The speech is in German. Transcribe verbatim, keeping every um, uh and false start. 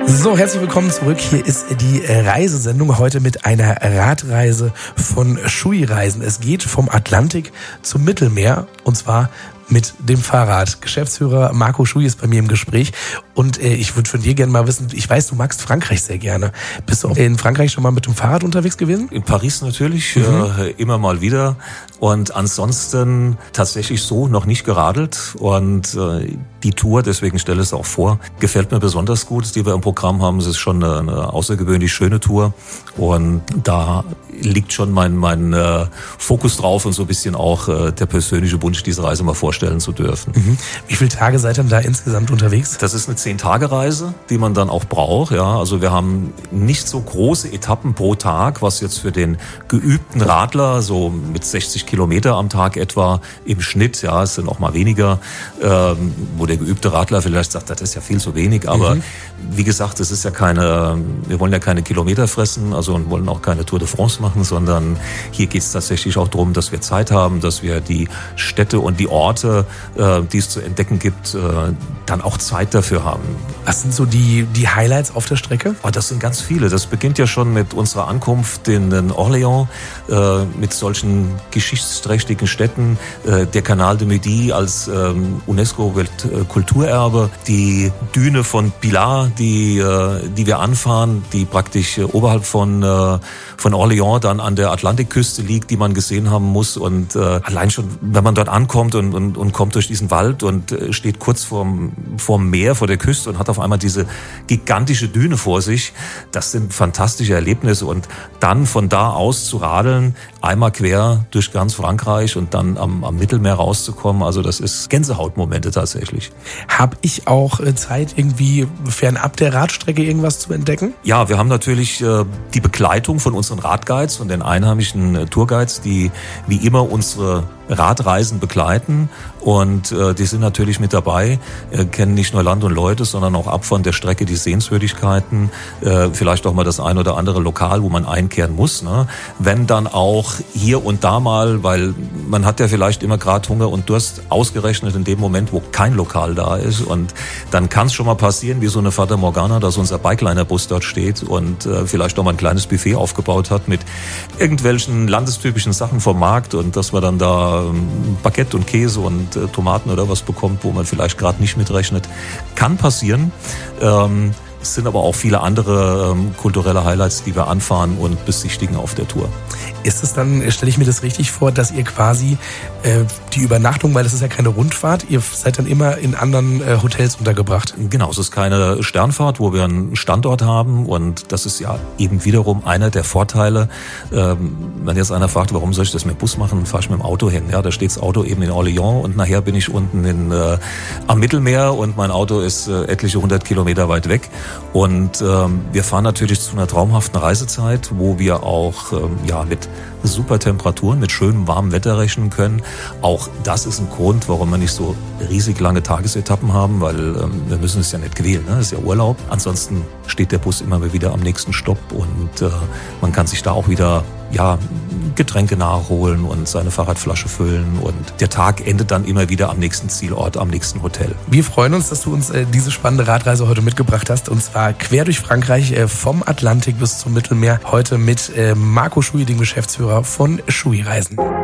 So, herzlich willkommen zurück. Hier ist die Reisesendung heute mit einer Radreise von Shui Reisen. Es geht vom Atlantik zum Mittelmeer und zwar mit dem Fahrrad. Geschäftsführer Marco Shui ist bei mir im Gespräch und äh, ich würde von dir gerne mal wissen, ich weiß, du magst Frankreich sehr gerne. Bist du auch in Frankreich schon mal mit dem Fahrrad unterwegs gewesen? In Paris natürlich, Mhm. äh, immer mal wieder und ansonsten tatsächlich so noch nicht geradelt und äh, die Tour, deswegen stelle ich es auch vor, gefällt mir besonders gut, die wir im Programm haben. Es ist schon eine, eine außergewöhnlich schöne Tour und da liegt schon mein, mein äh, Fokus drauf und so ein bisschen auch äh, der persönliche Wunsch, diese Reise mal vorstellen zu dürfen. Mhm. Wie viele Tage seid ihr denn da insgesamt unterwegs? Das ist eine Zehn-Tage-Reise, die man dann auch braucht. Ja, also wir haben nicht so große Etappen pro Tag, was jetzt für den geübten Radler so mit sechzig Kilometer am Tag etwa im Schnitt, ja, es sind auch mal weniger, ähm, wo der geübte Radler vielleicht sagt, das ist ja viel zu wenig. Aber mhm. wie gesagt, es ist ja keine, wir wollen ja keine Kilometer fressen, also und wollen auch keine Tour de France machen, sondern hier geht es tatsächlich auch darum, dass wir Zeit haben, dass wir die Städte und die Orte, äh, die es zu entdecken gibt, äh, dann auch Zeit dafür haben. Was sind so die, die Highlights auf der Strecke? Oh, das sind ganz viele. Das beginnt ja schon mit unserer Ankunft in, in Orléans, äh, mit solchen geschichtsträchtigen Städten. Äh, der Canal de Midi als ähm, UNESCO-Weltkulturerbe, die Düne von Pilar, die, äh, die wir anfahren, die praktisch äh, oberhalb von, äh, von Orléans dann an der Atlantikküste liegt, die man gesehen haben muss. Und äh, allein schon, wenn man dort ankommt und, und, und kommt durch diesen Wald und äh, steht kurz vorm, vorm Meer, vor der Küste und hat auf einmal diese gigantische Düne vor sich, das sind fantastische Erlebnisse. Und dann von da aus zu radeln, einmal quer durch ganz Frankreich und dann am, am Mittelmeer rauszukommen, also das ist Gänsehautmomente tatsächlich. Hab ich auch äh, Zeit, irgendwie fernab der Radstrecke irgendwas zu entdecken? Ja, wir haben natürlich äh, die Begleitung von unseren Radguides, von den einheimischen äh, Tourguides, die wie immer unsere Radreisen begleiten und äh, die sind natürlich mit dabei, äh, kennen nicht nur Land und Leute, sondern auch ab von der Strecke die Sehenswürdigkeiten, äh, vielleicht auch mal das ein oder andere Lokal, wo man einkehren muss, ne? Wenn dann auch hier und da mal, weil man hat ja vielleicht immer gerade Hunger und Durst, ausgerechnet in dem Moment, wo kein Lokal da ist und dann kann es schon mal passieren, wie so eine Fata Morgana, dass unser Bikelinerbus dort steht und äh, vielleicht auch mal ein kleines Buffet aufgebaut hat mit irgendwelchen landestypischen Sachen vom Markt und dass wir dann da Baguette und Käse und äh, Tomaten oder was bekommt, wo man vielleicht gerade nicht mitrechnet. Kann passieren. Ähm, es sind aber auch viele andere ähm, kulturelle Highlights, die wir anfahren und besichtigen auf der Tour. Ist es dann, stelle ich mir das richtig vor, dass ihr quasi äh, die Übernachtung, weil das ist ja keine Rundfahrt, ihr seid dann immer in anderen äh, Hotels untergebracht? Genau, es ist keine Sternfahrt, wo wir einen Standort haben und das ist ja eben wiederum einer der Vorteile. Ähm, wenn jetzt einer fragt, warum soll ich das mit dem Bus machen, fahre ich mit dem Auto hin. Ja, da steht das Auto eben in Orléans und nachher bin ich unten in, äh, am Mittelmeer und mein Auto ist äh, etliche hundert Kilometer weit weg. Und ähm, wir fahren natürlich zu einer traumhaften Reisezeit, wo wir auch ähm, ja mit super Temperaturen, mit schönem warmem Wetter rechnen können. Auch das ist ein Grund, warum wir nicht so riesig lange Tagesetappen haben, weil ähm, wir müssen es ja nicht quälen, ne? Das ist ja Urlaub. Ansonsten steht der Bus immer wieder am nächsten Stopp und äh, man kann sich da auch wieder ja Getränke nachholen und seine Fahrradflasche füllen und der Tag endet dann immer wieder am nächsten Zielort, am nächsten Hotel. Wir freuen uns, dass du uns äh, diese spannende Radreise heute mitgebracht hast und zwar quer durch Frankreich, äh, vom Atlantik bis zum Mittelmeer. Heute mit äh, Marco Shui, dem Geschäftsführer von Shui Reisen.